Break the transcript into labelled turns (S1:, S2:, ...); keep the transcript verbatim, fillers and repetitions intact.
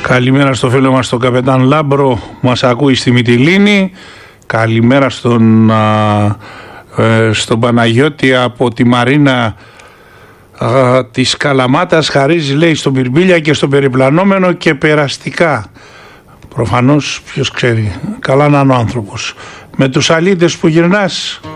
S1: Καλημέρα στο φίλο μας τον καπετάν Λάμπρο, μας ακούει στη Μυτιλήνη. Καλημέρα στον, α, ε, στον Παναγιώτη από τη Μαρίνα α, της Καλαμάτας. Χαρίζει, λέει, στον Πυρμπίλια και στον περιπλανόμενο και περαστικά. Προφανώς, ποιος ξέρει, καλά να είναι ο άνθρωπος. Με τους αλήτες που γυρνάς.